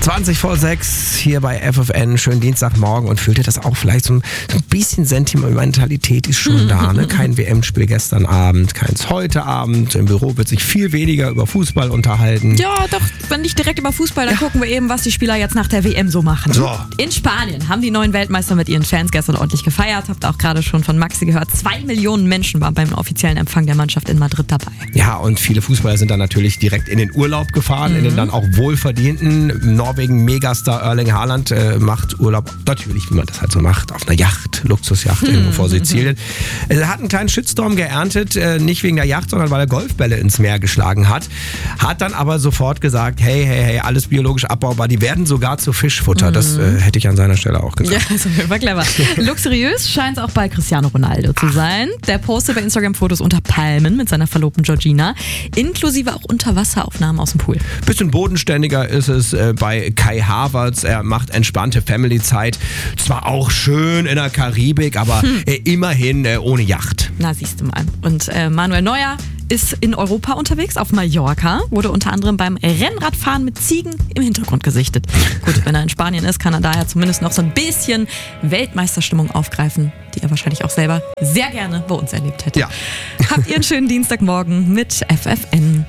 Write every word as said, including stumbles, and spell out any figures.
zwanzig vor sechs hier bei F F N. Schönen Dienstagmorgen und fühlt ihr das auch vielleicht so ein, so ein bisschen Sentimentalität ist schon da. Ne? Kein W M-Spiel gestern Abend, keins heute Abend. Im Büro wird sich viel weniger über Fußball unterhalten. Ja, doch, wenn nicht direkt über Fußball, dann ja. gucken wir eben, was die Spieler jetzt nach der W M so machen. So. In Spanien haben die neuen Weltmeister mit ihren Fans gestern ordentlich gefeiert. Habt ihr auch gerade schon von Maxi gehört. Zwei Millionen Menschen waren beim offiziellen Empfang der Mannschaft in Madrid dabei. Ja, und viele Fußballer sind dann natürlich direkt in den Urlaub gefahren, mhm. in den dann auch wohlverdienten Norwegen-Megastar Erling Haaland äh, macht Urlaub, natürlich, wie man das halt so macht, auf einer Yacht, Luxusjacht mhm. irgendwo vor Sizilien. Er hat einen kleinen Shitstorm geerntet, äh, nicht wegen der Yacht, sondern weil er Golfbälle ins Meer geschlagen hat. Hat dann aber sofort gesagt, hey, hey, hey, alles biologisch abbaubar, die werden sogar zu Fischfutter. Mhm. Das äh, hätte ich an seiner Stelle auch gesagt. Ja, das war clever. Luxuriös scheint es auch bei Cristiano Ronaldo zu sein. Der postet bei Instagram Fotos unter Palmen mit seiner Verlobten Georgina, inklusive auch Unterwasseraufnahmen aus dem Pool. Bisschen bodenständiger ist es äh, bei Kai Havertz. Er macht entspannte Family-Zeit. Zwar auch schön in der Karibik, aber hm. äh, immerhin äh, ohne Yacht. Na, siehst du mal. Und äh, Manuel Neuer ist in Europa unterwegs, auf Mallorca, wurde unter anderem beim Rennradfahren mit Ziegen im Hintergrund gesichtet. Gut, wenn er in Spanien ist, kann er daher zumindest noch so ein bisschen Weltmeisterstimmung aufgreifen, die er wahrscheinlich auch selber sehr gerne bei uns erlebt hätte. Ja. Habt ihr einen schönen Dienstagmorgen mit F F N.